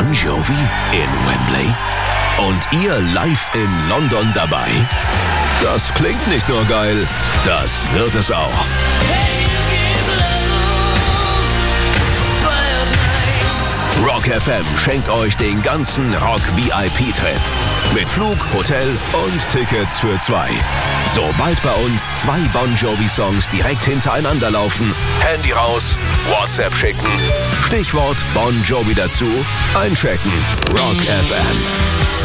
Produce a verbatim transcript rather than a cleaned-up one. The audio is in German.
Bon Jovi in Wembley? Und ihr live in London dabei? Das klingt nicht nur geil, das wird es auch. Rock F M schenkt euch den ganzen Rock-V I P-Trip. Mit Flug, Hotel und Tickets für zwei. Sobald bei uns zwei Bon Jovi-Songs direkt hintereinander laufen, Handy raus, WhatsApp schicken, Stichwort Bon Jovi dazu, einchecken. Rock F M.